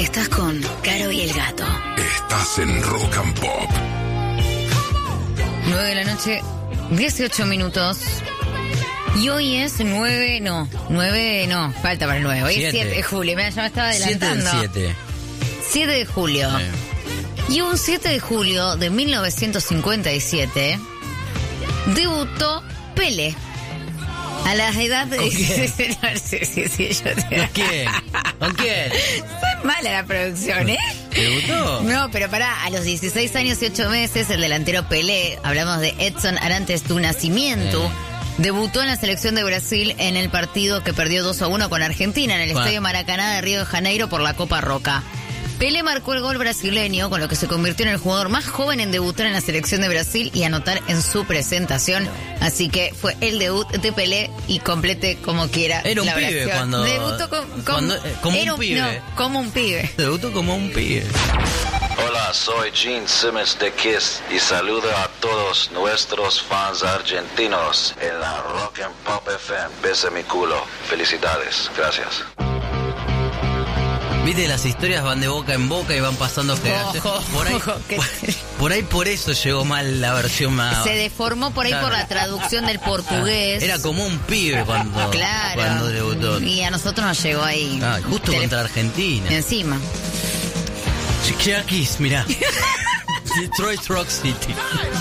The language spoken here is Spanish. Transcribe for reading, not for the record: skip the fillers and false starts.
Estás con Caro y el Gato. Estás en Rock and Pop. 9 de la noche, 18 minutos. Y hoy es 9, falta para el 9. Hoy 7. es 7 de julio. Mira, ya me estaba 7 del adelantando. 7. 7 de julio. Y un 7 de julio de 1957 debutó Pelé. A la edad de... ¿Con quién? ¿Con quién? ¿Con quién? Es mala la producción, ¿eh? ¿Debutó? No, pero pará, a los 16 años y 8 meses, el delantero Pelé, hablamos de Edson Arantes do Nascimento, debutó en la selección de Brasil en el partido que perdió 2-1 con Argentina en el Estadio Maracaná de Río de Janeiro por la Copa Roca. Pelé marcó el gol brasileño, con lo que se convirtió en el jugador más joven en debutar en la selección de Brasil y anotar en su presentación. Así que fue el debut de Pelé y complete como quiera. Era un la pibe oración. cuando... Debutó como era un pibe. No, como un pibe. Debutó como un pibe. Hola, soy Gene Simmons de Kiss y saludo a todos nuestros fans argentinos en la Rock and Pop FM. Besa mi culo. Felicidades. Gracias. Viste, las historias van de boca en boca y van pasando generaciones. Por eso llegó mal la versión más... Se deformó por ahí por la traducción del portugués. Era como un pibe cuando debutó. Y a nosotros nos llegó ahí. Justo contra Argentina. Encima. Chiquiakis, mirá. Detroit Rock City.